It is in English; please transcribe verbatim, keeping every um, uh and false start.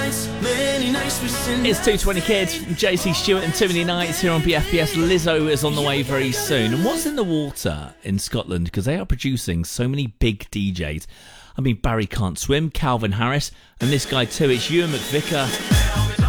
It's two twenty Kids, J C Stewart and Too Many Nights here on B F B S. Lizzo is on the way very soon. And what's in the water in Scotland? Because they are producing so many big D Js. I mean, Barry Can't Swim, Calvin Harris, and this guy too. It's Ewan McVicker.